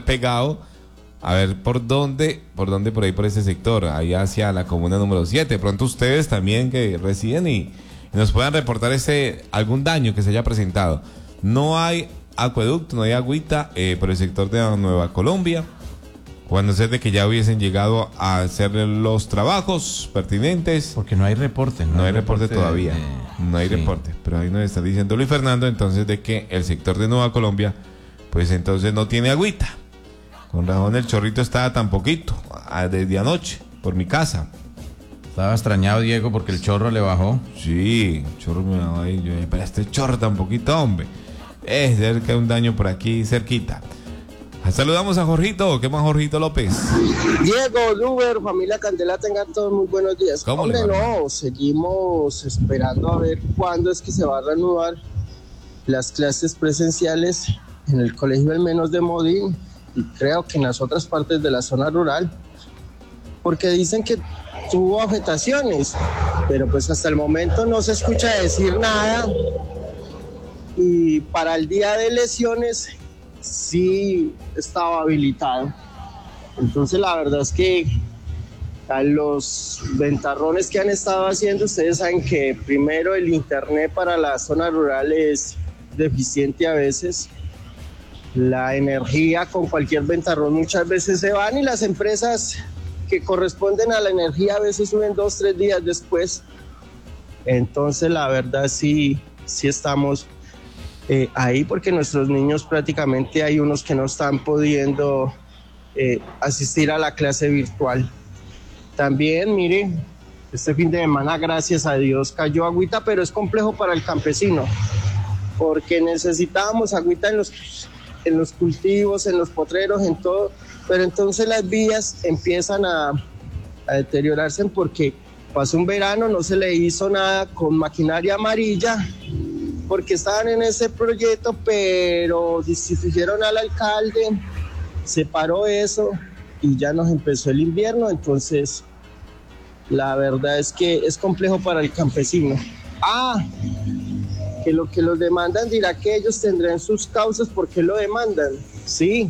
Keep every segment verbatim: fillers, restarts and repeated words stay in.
pegado, a ver por dónde, por dónde por ahí por ese sector, ahí hacia la comuna número siete. De pronto ustedes también que residen y, y nos puedan reportar ese algún daño que se haya presentado. No hay acueducto, no hay agüita eh, por el sector de Nueva Colombia. Cuando sé de que ya hubiesen llegado a hacer los trabajos pertinentes. Porque no hay reporte. No, no hay reporte, reporte todavía. De, no hay sí. reporte. Pero ahí nos está diciendo Luis Fernando entonces de que el sector de Nueva Colombia, pues entonces no tiene agüita. Con razón el chorrito estaba tan poquito, desde anoche, por mi casa. Estaba extrañado Diego porque el chorro le bajó. Sí, el chorro me bajó ahí. Yo dije, pero este chorro tan poquito, hombre. Es cerca de un daño por aquí cerquita. Saludamos a Jorgito. ¿Qué más, Jorgito López? Diego, Luber, familia Candela, tengan todos muy buenos días. ¿Cómo Hombre, le va? no, seguimos esperando a ver cuándo es que se va a reanudar las clases presenciales en el colegio al menos de Modín y creo que en las otras partes de la zona rural, porque dicen que tuvo afectaciones, pero pues hasta el momento no se escucha decir nada y para el día de lesiones sí estaba habilitado. Entonces la verdad es que a los ventarrones que han estado haciendo, ustedes saben que primero el internet para la zona rural es deficiente a veces, la energía con cualquier ventarrón muchas veces se van y las empresas que corresponden a la energía a veces suben dos, tres días después. Entonces la verdad sí, sí estamos Eh, ahí porque nuestros niños prácticamente hay unos que no están pudiendo eh, asistir a la clase virtual. También, mire, este fin de semana, gracias a Dios, cayó agüita, pero es complejo para el campesino, porque necesitábamos agüita en los, en los cultivos, en los potreros, en todo, pero entonces las vías empiezan a, a deteriorarse porque pasó un verano, no se le hizo nada con maquinaria amarilla, porque estaban en ese proyecto, pero distribuyeron al alcalde, se paró eso y ya nos empezó el invierno, entonces la verdad es que es complejo para el campesino. Ah, que lo que los demandan dirá que ellos tendrán sus causas, ¿por qué lo demandan? Sí,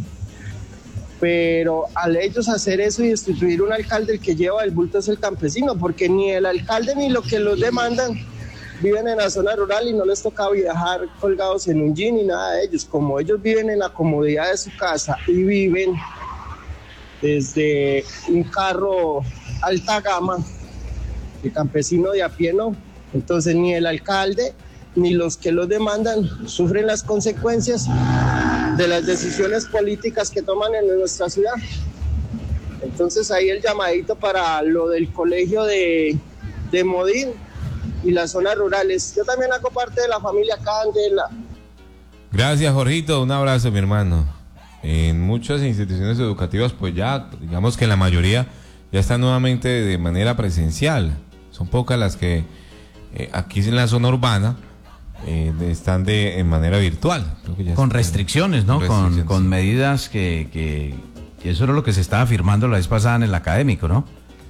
pero al ellos hacer eso y destituir un alcalde, el que lleva el bulto es el campesino, porque ni el alcalde ni lo que los demandan viven en la zona rural y no les toca viajar colgados en un jean ni nada de ellos. Como ellos viven en la comodidad de su casa y viven desde un carro alta gama, el campesino de a pie no. Entonces ni el alcalde ni los que los demandan sufren las consecuencias de las decisiones políticas que toman en nuestra ciudad. Entonces ahí el llamadito para lo del colegio de, de Modín y las zonas rurales. Yo también hago parte de la familia Candela. Gracias, Jorgito, un abrazo, mi hermano. En muchas instituciones educativas, pues ya, digamos que la mayoría ya está nuevamente de manera presencial. Son pocas las que eh, aquí en la zona urbana eh, están de en manera virtual. Creo que ya con están, restricciones, ¿no? Con, restricciones. con, con medidas que, que, que eso era lo que se estaba afirmando la vez pasada en el académico, ¿no?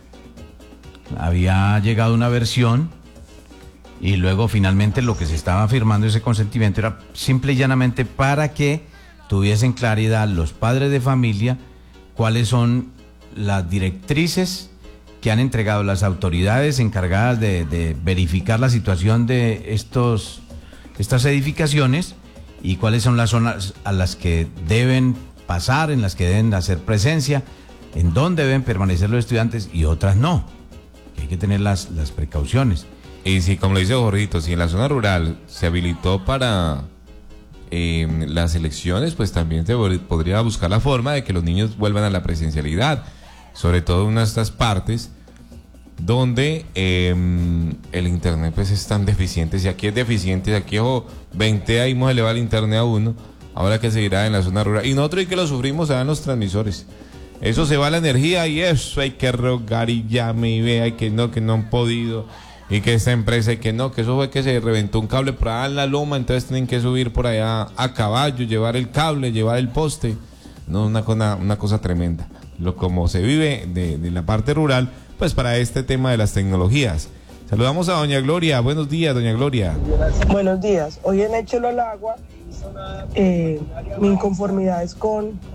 Había llegado una versión y luego finalmente lo que se estaba afirmando ese consentimiento era simple y llanamente para que tuviesen claridad los padres de familia cuáles son las directrices que han entregado las autoridades encargadas de, de verificar la situación de estos, estas edificaciones y cuáles son las zonas a las que deben pasar, en las que deben hacer presencia, en dónde deben permanecer los estudiantes y otras no. Hay que tener las, las precauciones. Y si, como lo dice Jorrito, si en la zona rural se habilitó para eh, las elecciones, pues también se podría buscar la forma de que los niños vuelvan a la presencialidad, sobre todo en unas de estas partes donde eh, el internet pues es tan deficiente. Si aquí es deficiente, si aquí ojo, veinte ahí hemos elevado el internet a uno, ahora que seguirá en la zona rural. Y nosotros y que lo sufrimos se dan los transmisores. Eso se va la energía y eso hay que rogar y llame y vea y que no, que no han podido. Y que esta empresa y que no, que eso fue que se reventó un cable por allá en la loma, entonces tienen que subir por allá a caballo, llevar el cable, llevar el poste. No, una cosa, una cosa tremenda. Lo como se vive de, de la parte rural, pues para este tema de las tecnologías. Saludamos a doña Gloria. Buenos días, doña Gloria. Buenos días. Hoy en Échelo al Agua, eh, mi inconformidad es con